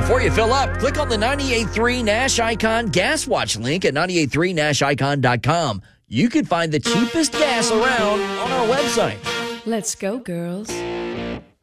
Before you fill up, click on the 98.3 Nash Icon Gas Watch link at 983nashicon.com. You can find the cheapest gas around on our website. Let's go, girls.